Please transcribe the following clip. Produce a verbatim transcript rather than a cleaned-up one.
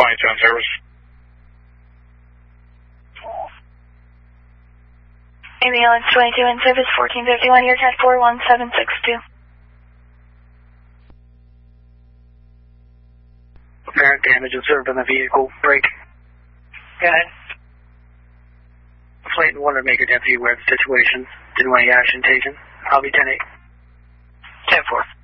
twenty-two on service. Ambulance twenty-two in service, fourteen fifty-one, your ten four one seven six two. Apparent damage observed on the vehicle. Brake. Go ahead. Flight and wanted to make a deputy aware of the situation. Didn't want any action taken. I'll be ten eight. ten four.